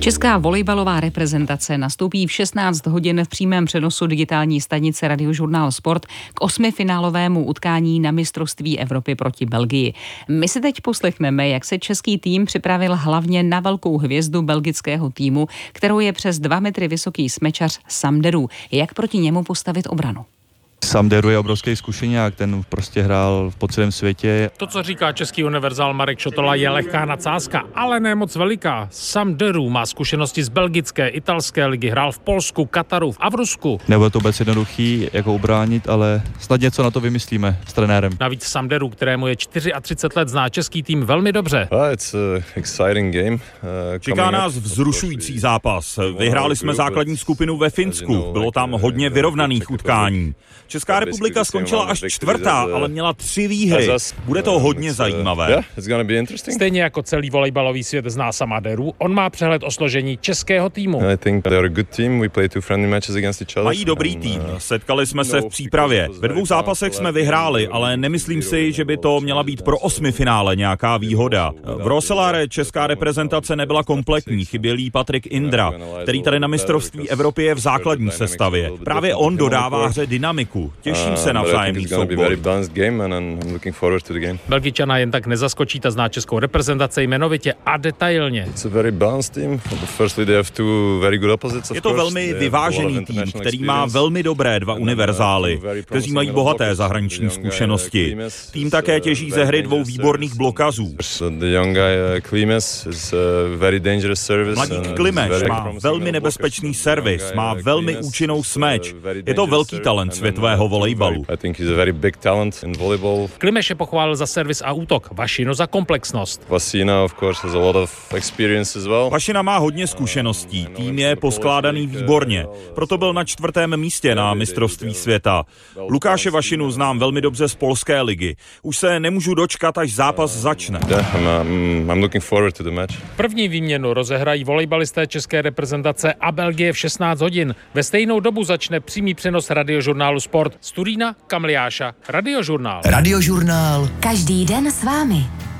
Česká volejbalová reprezentace nastoupí v 16 hodin v přímém přenosu digitální stanice Radiožurnál Sport k 8finálovému utkání na mistrovství Evropy proti Belgii. My si teď poslechneme, jak se český tým připravil hlavně na velkou hvězdu belgického týmu, kterou je přes 2 metry vysoký smečař Sam Derů. Jak proti němu postavit obranu? Sam Derů je obrovský zkušeňák, ten prostě hrál po celém světě. To, co říká český univerzál Marek Šotola, je lehká nadsázka, ale ne moc veliká. Sam Derů má zkušenosti z belgické, italské ligy, hrál v Polsku, Kataru a v Rusku. Nebude to vůbec jednoduchý, jako ubránit, ale snad něco na to vymyslíme s trenérem. Navíc Sam Derů, kterému je 34 let, zná český tým velmi dobře. Čeká nás vzrušující zápas. Vyhráli jsme základní skupinu ve Finsku, bylo tam hodně vyrovnaných utkání. Česká republika skončila až 4., ale měla 3 výhry. Bude to hodně zajímavé. Stejně jako celý volejbalový svět zná Sama Derů, on má přehled o složení českého týmu. Mají dobrý tým, setkali jsme se v přípravě. Ve 2 zápasech jsme vyhráli, ale nemyslím si, že by to měla být pro 8finále nějaká výhoda. V Roeselare česká reprezentace nebyla kompletní, chyběl jí Patrik Indra, který tady na mistrovství Evropy je v základní sestavě. Právě on dodává hře dynamiku. Těším se na vzájemný souboj. Belgičana jen tak nezaskočí, ta zná českou reprezentaci jmenovitě a detailně. Je to velmi vyvážený tým, který má velmi dobré 2 univerzály, kteří mají bohaté zahraniční zkušenosti. Tým také těží ze hry 2 výborných blokazů. Mladík Klimeš má velmi nebezpečný servis, má velmi účinnou smeč. Je to velký talent světového volejbalu. Klimeše pochválil za servis a útok, Vašino za komplexnost. Vašina má hodně zkušeností, tým je poskládaný výborně, proto byl na 4. místě na mistrovství světa. Lukáše Vašinu znám velmi dobře z polské ligy. Už se nemůžu dočkat, až zápas začne. První výměnu rozehrají volejbalisté české reprezentace a Belgie v 16 hodin. Ve stejnou dobu začne přímý přenos Radiožurnálu Sport. Z Turína Kamliáša, Radiožurnál. Radiožurnál. Každý den s vámi.